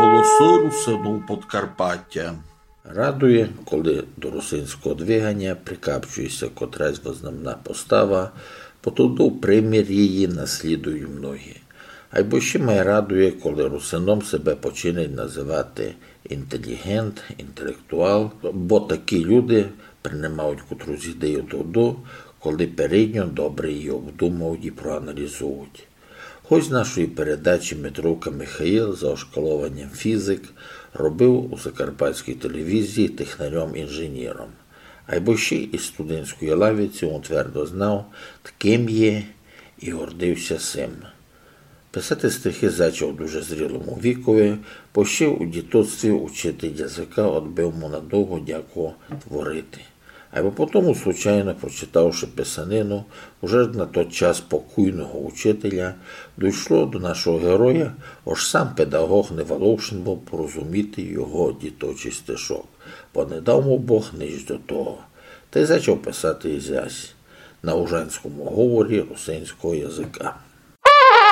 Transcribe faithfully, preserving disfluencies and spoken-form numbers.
Голоси русину Подкарпаття. Радує, коли до русинського двигання прикапчується котрась вознамна постава, потуду примір її наслідують многі. Айбо ще май радує, коли русином себе починить називати інтелігент, інтелектуал, бо такі люди приймають котрусь ідею туди, коли передньо добре її обдумають і проаналізують. Хоч з нашої передачі Митровка Михаїл за ошкалуванням фізик робив у закарпатській телевізії технарем-інженером. Айбо ще із студентської лавиці він твердо знав, ким є і гордився сим. Писати стихи зачав дуже зрілому вікові, бо ще у дітоцтві учитель язика отбив му надовго дяко творити. Або потім, случайно прочитавши писанину, уже на той час покійного учителя, дійшло до нашого героя, аж сам педагог не волошен був порозуміти його діточий стишок, бо не дав му Бог ніч до того. Та й почав писати ізясь на ужанському говорі русинського язика.